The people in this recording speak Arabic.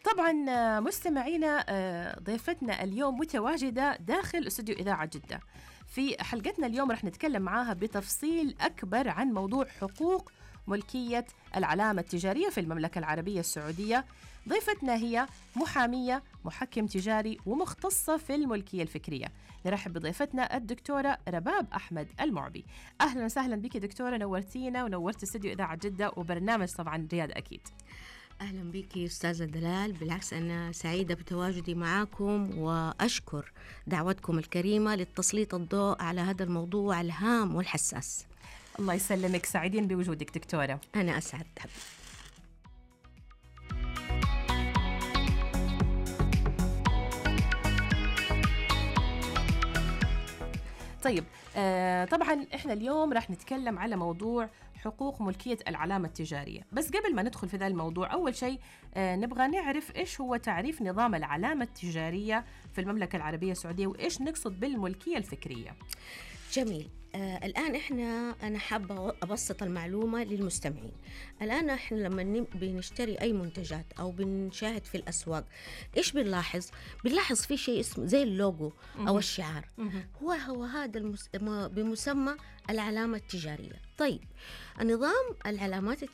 طبعا مستمعينا، ضيفتنا اليوم متواجدة داخل استوديو إذاعة جدة. في حلقتنا اليوم رح نتكلم معاها بتفصيل أكبر عن موضوع حقوق ملكية العلامة التجارية في المملكة العربية السعودية. ضيفتنا هي محامية، محكم تجاري، ومختصة في الملكية الفكرية. نرحب بضيفتنا الدكتورة رباب أحمد المعبي. أهلا وسهلا بك دكتورة، نورتينا ونورت استوديو إذاعة جدة وبرنامج طبعا رياض أكيد. أهلا بك أستاذة دلال، بالعكس أنا سعيدة بتواجدي معاكم وأشكر دعوتكم الكريمة للتسليط الضوء على هذا الموضوع الهام والحساس. الله يسلمك، سعيدين بوجودك دكتورة. أنا أسعد. طيب طبعا احنا اليوم راح نتكلم على موضوع حقوق ملكية العلامة التجارية. بس قبل ما ندخل في ذا الموضوع، أول شيء نبغى نعرف إيش هو تعريف نظام العلامة التجارية في المملكة العربية السعودية، وإيش نقصد بالملكية الفكرية. جميل. الآن أنا حابة أبسط المعلومة للمستمعين. الآن إحنا لما بنشتري أي منتجات أو بنشاهد في الأسواق، إيش بنلاحظ في شيء اسمه زي اللوجو أو الشعار. هو هذا بمسمى العلامة التجارية. طيب، النظام العلامات